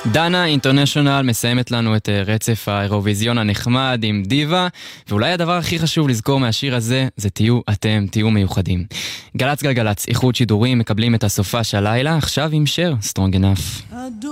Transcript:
דנה אינטרנשיונל מסיימת לנו את רצף האירוויזיון הנחמד עם דיבה, ואולי הדבר הכי חשוב לזכור מהשיר הזה זה תהיו אתם, תהיו מיוחדים. גלץ גלגלץ, איחוד שידורים, מקבלים את הסופה של הלילה, עכשיו עם שר, Strong Enough.